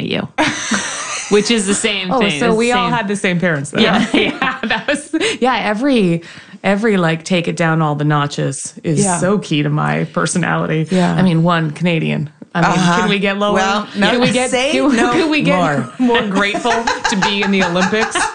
hate you. Which is the same thing. So we all had the same parents then. Yeah. That was every like take it down all the notches is so key to my personality. Yeah. I mean, one, Canadian. I mean, can we get lower? Well, no, can we get say no can we get more. more grateful to be in the Olympics?